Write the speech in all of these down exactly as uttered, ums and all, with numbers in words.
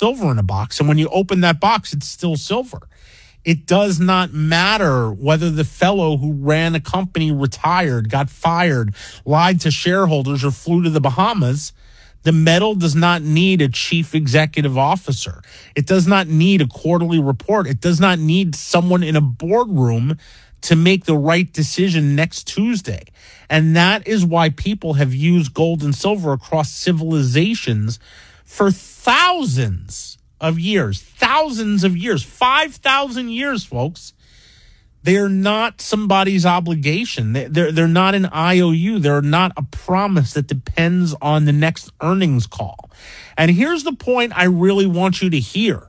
silver in a box. And when you open that box, it's still silver. It does not matter whether the fellow who ran a company retired, got fired, lied to shareholders, or flew to the Bahamas. The metal does not need a chief executive officer. It does not need a quarterly report. It does not need someone in a boardroom to make the right decision next Tuesday. And that is why people have used gold and silver across civilizations for thousands of years, thousands of years, five thousand years, folks. They're not somebody's obligation. They're, they're not an I O U. They're not a promise that depends on the next earnings call. And here's the point I really want you to hear.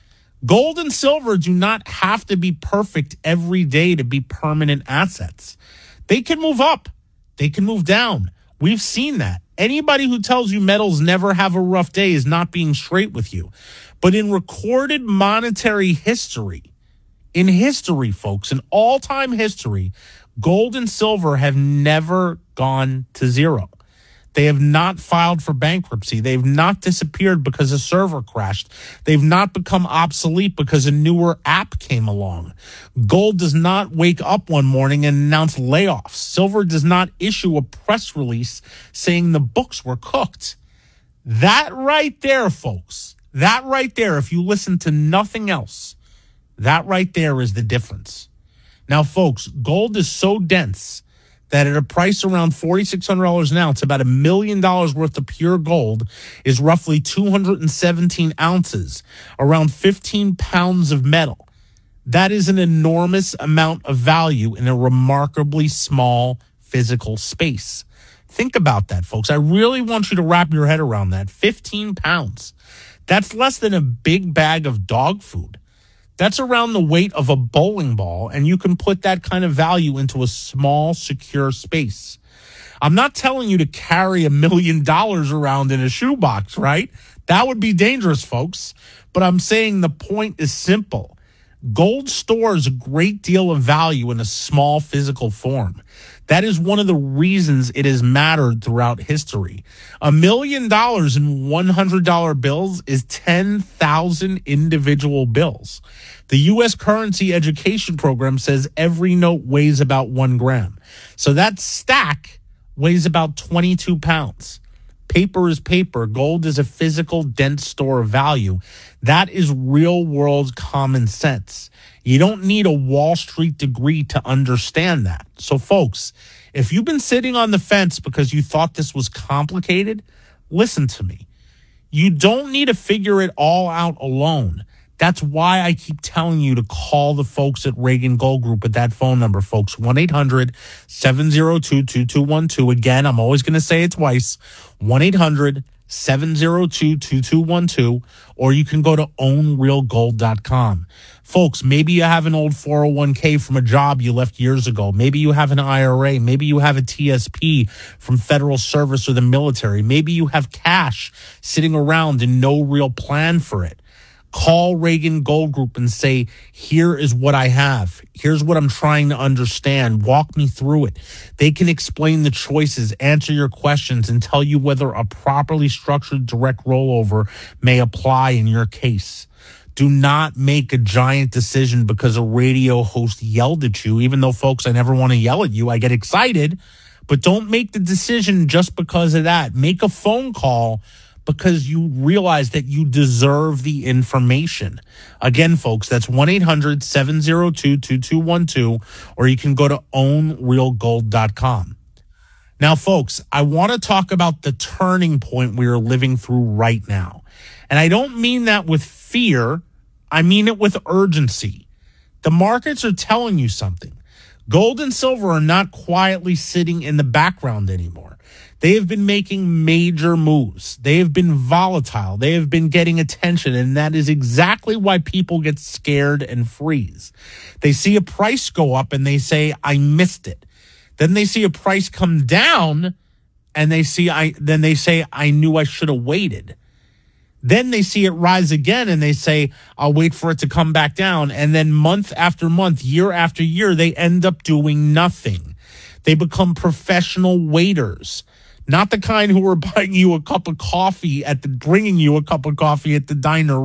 Gold and silver do not have to be perfect every day to be permanent assets. They can move up. They can move down. We've seen that. Anybody who tells you metals never have a rough day is not being straight with you. But in recorded monetary history, in history, folks, in all-time history, gold and silver have never gone to zero. They have not filed for bankruptcy. They've not disappeared because a server crashed. They've not become obsolete because a newer app came along. Gold does not wake up one morning and announce layoffs. Silver does not issue a press release saying the books were cooked. That right there, folks, that right there, if you listen to nothing else, that right there is the difference. Now, folks, gold is so dense that at a price around four thousand six hundred dollars an ounce, about a million dollars worth of pure gold is roughly two hundred seventeen ounces, around fifteen pounds of metal. That is an enormous amount of value in a remarkably small physical space. Think about that, folks. I really want you to wrap your head around that. fifteen pounds. That's less than a big bag of dog food. That's around the weight of a bowling ball, and you can put that kind of value into a small, secure space. I'm not telling you to carry a million dollars around in a shoebox, right? That would be dangerous, folks. But I'm saying the point is simple. Gold stores a great deal of value in a small physical form. That is one of the reasons it has mattered throughout history. A million dollars in one hundred dollar bills is ten thousand individual bills. The U S Currency Education Program says every note weighs about one gram. So that stack weighs about twenty-two pounds. Paper is paper. Gold is a physical, dense store of value. That is real-world common sense. You don't need a Wall Street degree to understand that. So, folks, if you've been sitting on the fence because you thought this was complicated, listen to me. You don't need to figure it all out alone. That's why I keep telling you to call the folks at Reagan Gold Group at that phone number, folks, one eight hundred seven oh two two two one two. Again, I'm always going to say it twice, one eight hundred seven oh two two two one two, or you can go to own real gold dot com. Folks, maybe you have an old four oh one k from a job you left years ago. Maybe you have an I R A. Maybe you have a T S P from federal service or the military. Maybe you have cash sitting around and no real plan for it. Call Reagan Gold Group and say, here is what I have. Here's what I'm trying to understand. Walk me through it. They can explain the choices, answer your questions, and tell you whether a properly structured direct rollover may apply in your case. Do not make a giant decision because a radio host yelled at you. Even though, folks, I never want to yell at you. I get excited. But don't make the decision just because of that. Make a phone call because you realize that you deserve the information. Again, folks, that's one eight hundred seven oh two two two one two, or you can go to own real gold dot com. Now, folks, I want to talk about the turning point we are living through right now. And I don't mean that with fear. I mean it with urgency. The markets are telling you something. Gold and silver are not quietly sitting in the background anymore. They have been making major moves. They have been volatile. They have been getting attention, and that is exactly why people get scared and freeze. They see a price go up, and they say, I missed it. Then they see a price come down, and they see I. Then they say, I knew I should have waited. Then they see it rise again, and they say, I'll wait for it to come back down. And then month after month, year after year, they end up doing nothing. They become professional waiters. Not the kind who are buying you a cup of coffee at the, bringing you a cup of coffee at the diner